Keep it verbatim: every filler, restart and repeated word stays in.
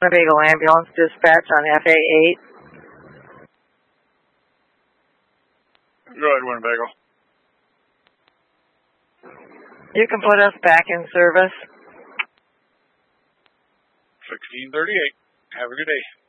Winnebago Ambulance Dispatch on F A eight. Go ahead, Winnebago. You can put us back in service. sixteen thirty-eight. Have a good day.